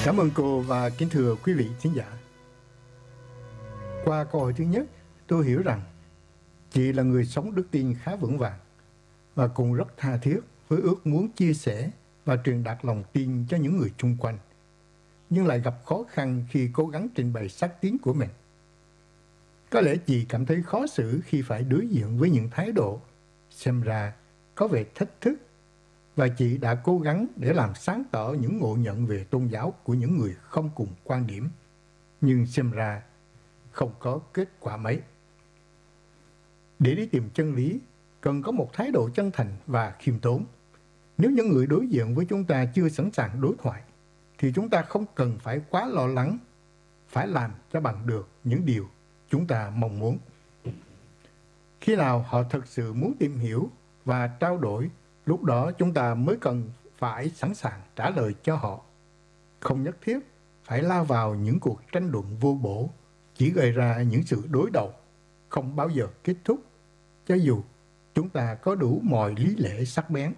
Cảm ơn cô và kính thưa quý vị khán giả. Qua câu hỏi thứ nhất, tôi hiểu rằng chị là người sống đức tin khá vững vàng và cũng rất tha thiết với ước muốn chia sẻ và truyền đạt lòng tin cho những người chung quanh, nhưng lại gặp khó khăn khi cố gắng trình bày xác tín của mình. Có lẽ chị cảm thấy khó xử khi phải đối diện với những thái độ xem ra có vẻ thách thức, và chị đã cố gắng để làm sáng tỏ những ngộ nhận về tôn giáo của những người không cùng quan điểm, nhưng xem ra không có kết quả mấy. Để đi tìm chân lý, cần có một thái độ chân thành và khiêm tốn. Nếu những người đối diện với chúng ta chưa sẵn sàng đối thoại, thì chúng ta không cần phải quá lo lắng, phải làm cho bằng được những điều chúng ta mong muốn. Khi nào họ thực sự muốn tìm hiểu và trao đổi, lúc đó chúng ta mới cần phải sẵn sàng trả lời cho họ. Không nhất thiết phải lao vào những cuộc tranh luận vô bổ, chỉ gây ra những sự đối đầu, không bao giờ kết thúc, cho dù chúng ta có đủ mọi lý lẽ sắc bén.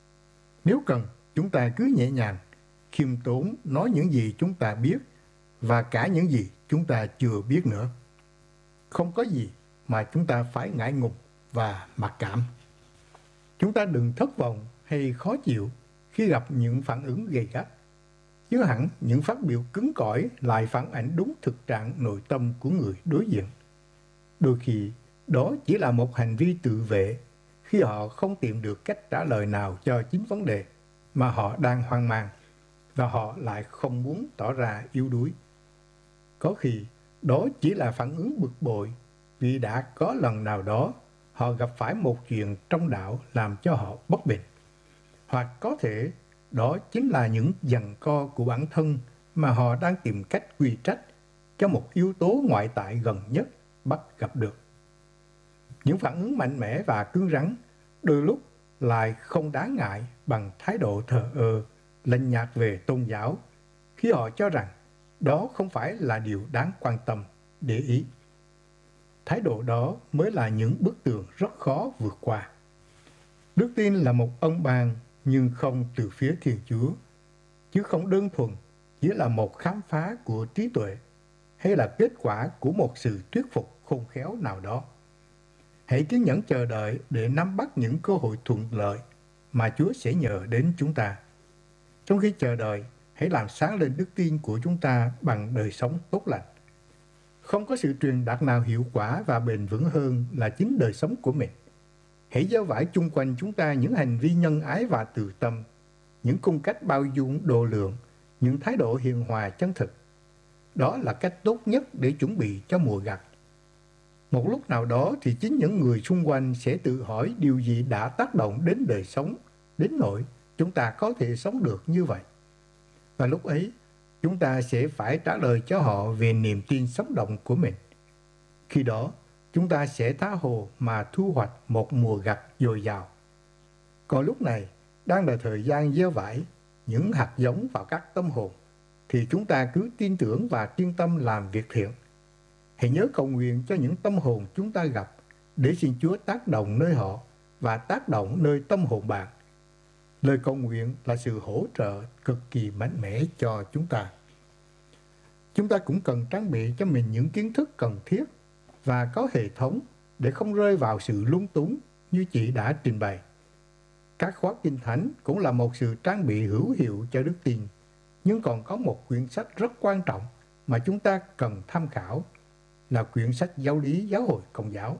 Nếu cần, chúng ta cứ nhẹ nhàng, khiêm tốn nói những gì chúng ta biết và cả những gì chúng ta chưa biết nữa. Không có gì mà chúng ta phải ngại ngùng và mặc cảm. Chúng ta đừng thất vọng hay khó chịu khi gặp những phản ứng gay gắt. Chứ hẳn những phát biểu cứng cỏi lại phản ánh đúng thực trạng nội tâm của người đối diện. Đôi khi, đó chỉ là một hành vi tự vệ khi họ không tìm được cách trả lời nào cho chính vấn đề mà họ đang hoang mang, và họ lại không muốn tỏ ra yếu đuối. Có khi, đó chỉ là phản ứng bực bội vì đã có lần nào đó họ gặp phải một chuyện trong đạo làm cho họ bất bình. Hoặc có thể đó chính là những giằng co của bản thân mà họ đang tìm cách quy trách cho một yếu tố ngoại tại gần nhất bắt gặp được. Những phản ứng mạnh mẽ và cứng rắn đôi lúc lại không đáng ngại bằng thái độ thờ ơ, lạnh nhạt về tôn giáo, khi họ cho rằng đó không phải là điều đáng quan tâm, để ý. Thái độ đó mới là những bức tường rất khó vượt qua. Đức tin là một ân ban, nhưng không từ phía Thiên Chúa, chứ không đơn thuần chỉ là một khám phá của trí tuệ hay là kết quả của một sự thuyết phục khôn khéo nào đó. Hãy kiên nhẫn chờ đợi để nắm bắt những cơ hội thuận lợi mà Chúa sẽ nhờ đến chúng ta. Trong khi chờ đợi, hãy làm sáng lên đức tin của chúng ta bằng đời sống tốt lành. Không có sự truyền đạt nào hiệu quả và bền vững hơn là chính đời sống của mình. Hãy gieo vải chung quanh chúng ta những hành vi nhân ái và từ tâm, những cung cách bao dung độ lượng, những thái độ hiền hòa chân thực. Đó là cách tốt nhất để chuẩn bị cho mùa gặt. Một lúc nào đó thì chính những người xung quanh sẽ tự hỏi điều gì đã tác động đến đời sống, đến nỗi chúng ta có thể sống được như vậy. Và lúc ấy, chúng ta sẽ phải trả lời cho họ về niềm tin sống động của mình. Khi đó, chúng ta sẽ tha hồ mà thu hoạch một mùa gặt dồi dào. Còn lúc này, đang là thời gian gieo vải, những hạt giống vào các tâm hồn, thì chúng ta cứ tin tưởng và chuyên tâm làm việc thiện. Hãy nhớ cầu nguyện cho những tâm hồn chúng ta gặp, để xin Chúa tác động nơi họ và tác động nơi tâm hồn bạn. Lời cầu nguyện là sự hỗ trợ cực kỳ mạnh mẽ cho chúng ta. Chúng ta cũng cần trang bị cho mình những kiến thức cần thiết và có hệ thống để không rơi vào sự lung túng như chị đã trình bày. Các khóa kinh thánh cũng là một sự trang bị hữu hiệu cho đức tin, nhưng còn có một quyển sách rất quan trọng mà chúng ta cần tham khảo, là quyển sách Giáo lý Giáo hội Công giáo.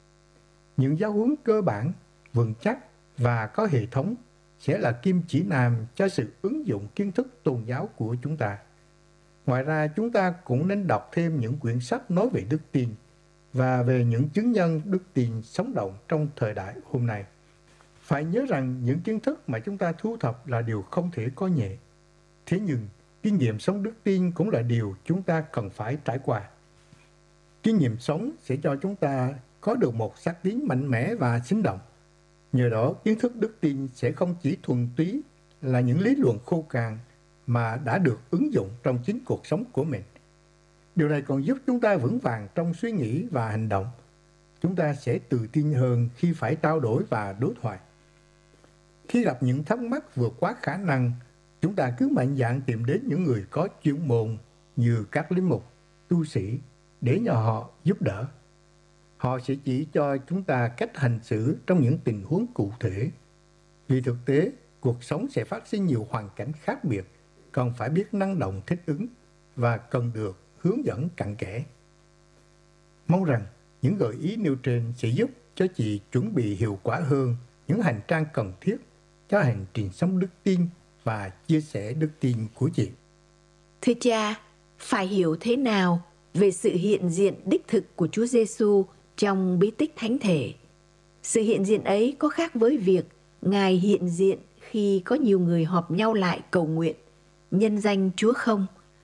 Những giáo huấn cơ bản, vững chắc và có hệ thống sẽ là kim chỉ nam cho sự ứng dụng kiến thức tôn giáo của chúng ta. Ngoài ra, chúng ta cũng nên đọc thêm những quyển sách nói về đức tin và về những chứng nhân đức tin sống động trong thời đại hôm nay. Phải nhớ rằng những kiến thức mà chúng ta thu thập là điều không thể coi nhẹ. Thế nhưng, kinh nghiệm sống đức tin cũng là điều chúng ta cần phải trải qua. Kinh nghiệm sống sẽ cho chúng ta có được một xác tín mạnh mẽ và sinh động. Nhờ đó, kiến thức đức tin sẽ không chỉ thuần túy là những lý luận khô khan mà đã được ứng dụng trong chính cuộc sống của mình. Điều này còn giúp chúng ta vững vàng trong suy nghĩ và hành động. Chúng ta sẽ tự tin hơn khi phải trao đổi và đối thoại. Khi gặp những thắc mắc vượt quá khả năng, Chúng ta cứ mạnh dạn tìm đến những người có chuyên môn như các linh mục, tu sĩ để nhờ họ giúp đỡ. Họ sẽ chỉ cho chúng ta cách hành xử trong những tình huống cụ thể. Vì thực tế, cuộc sống sẽ phát sinh nhiều hoàn cảnh khác biệt, còn phải biết năng động thích ứng và cần được hướng dẫn cặn kẽ. Mong rằng những gợi ý nêu trên sẽ giúp cho chị chuẩn bị hiệu quả hơn những hành trang cần thiết cho hành trình sống đức tin và chia sẻ đức tin của chị. Thưa cha, phải hiểu thế nào về sự hiện diện đích thực của Chúa Giêsu trong bí tích thánh thể? Sự hiện diện ấy có khác với việc Ngài hiện diện khi có nhiều người họp nhau lại cầu nguyện, nhân danh Chúa không?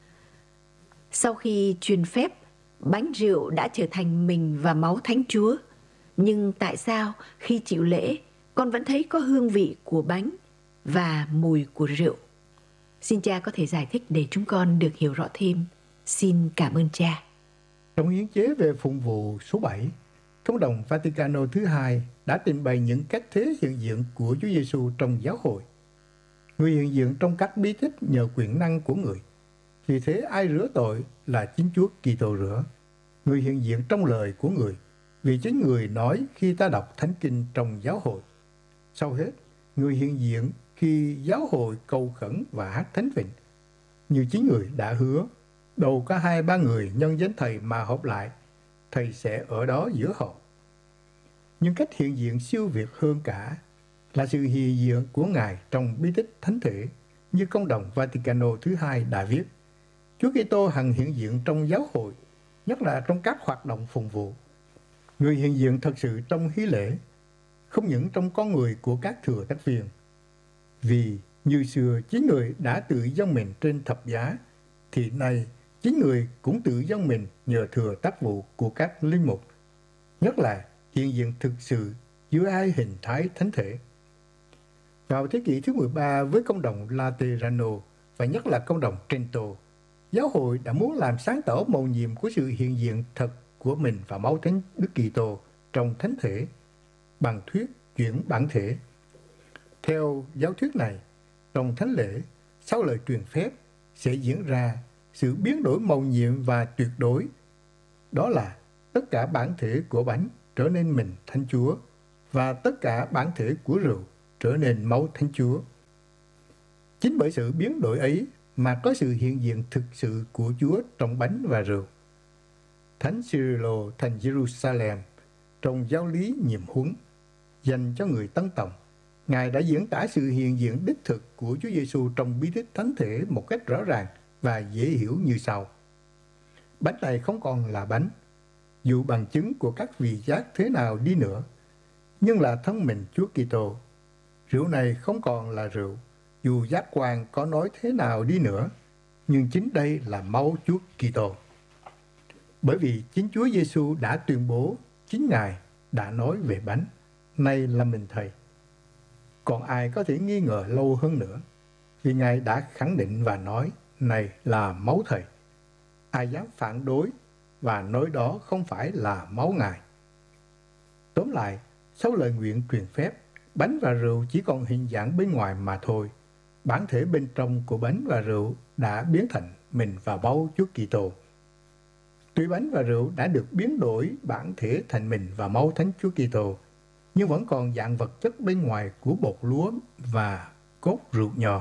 Sau khi truyền phép, bánh rượu đã trở thành mình và máu Thánh Chúa. Nhưng tại sao khi chịu lễ, con vẫn thấy có hương vị của bánh và mùi của rượu? Xin cha có thể giải thích để chúng con được hiểu rõ thêm. Xin cảm ơn cha. Trong hiến chế về phụng vụ số 7, Công đồng Vaticano thứ hai đã trình bày những cách thế hiện diện của Chúa Giêsu trong giáo hội. Người hiện diện trong các bí tích nhờ quyền năng của người. Vì thế ai rửa tội là chính Chúa Kitô rửa. Người hiện diện trong lời của người, vì chính người nói khi ta đọc Thánh Kinh trong giáo hội. Sau hết, người hiện diện khi giáo hội cầu khẩn và hát thánh vịnh. Như chính người đã hứa, đâu có 2-3 người nhân danh Thầy mà họp lại, Thầy sẽ ở đó giữa họ. Nhưng cách hiện diện siêu việt hơn cả là sự hiện diện của Ngài trong bí tích thánh thể, như Công đồng Vaticano thứ hai đã viết. Chúa Kitô hằng hiện diện trong giáo hội, nhất là trong các hoạt động phụng vụ. Người hiện diện thật sự trong hí lễ, không những trong con người của các thừa tác viên. Vì như xưa chính người đã tự dâng mình trên thập giá, thì nay chính người cũng tự dâng mình nhờ thừa tác vụ của các linh mục, nhất là hiện diện thực sự giữa hai hình thái thánh thể. Vào thế kỷ thứ 13 với công đồng Laterano và nhất là công đồng Trento, giáo hội đã muốn làm sáng tỏ mầu nhiệm của sự hiện diện thật của mình và máu Thánh Đức Kitô trong thánh thể bằng thuyết chuyển bản thể. Theo giáo thuyết này, trong thánh lễ, sau lời truyền phép sẽ diễn ra sự biến đổi mầu nhiệm và tuyệt đối. Đó là tất cả bản thể của bánh trở nên mình Thánh Chúa và tất cả bản thể của rượu trở nên máu Thánh Chúa. Chính bởi sự biến đổi ấy mà có sự hiện diện thực sự của Chúa trong bánh và rượu. Thánh Cyrilo thành Jerusalem trong giáo lý nhiệm huấn dành cho người Tân Tòng, Ngài đã diễn tả sự hiện diện đích thực của Chúa Giêsu trong bí tích thánh thể một cách rõ ràng và dễ hiểu như sau. Bánh này không còn là bánh, dù bằng chứng của các vị giác thế nào đi nữa, nhưng là thân mình Chúa Kitô. Rượu này không còn là rượu, dù giác quan có nói thế nào đi nữa, nhưng chính đây là máu Chúa Kitô. Bởi vì chính Chúa Giêsu đã tuyên bố, chính Ngài đã nói về bánh, nay là mình Thầy. Còn ai có thể nghi ngờ lâu hơn nữa, vì Ngài đã khẳng định và nói, này là máu Thầy. Ai dám phản đối và nói đó không phải là máu Ngài. Tóm lại, sau lời nguyện truyền phép, bánh và rượu chỉ còn hình dạng bên ngoài mà thôi. Bản thể bên trong của bánh và rượu đã biến thành mình và máu Chúa Kitô. Tuy bánh và rượu đã được biến đổi bản thể thành mình và máu Thánh Chúa Kitô, nhưng vẫn còn dạng vật chất bên ngoài của bột lúa và cốt rượu nho.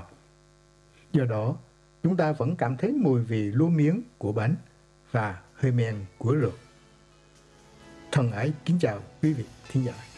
Do đó, chúng ta vẫn cảm thấy mùi vị lúa miếng của bánh và hơi men của rượu. Thân ái kính chào quý vị thính giả.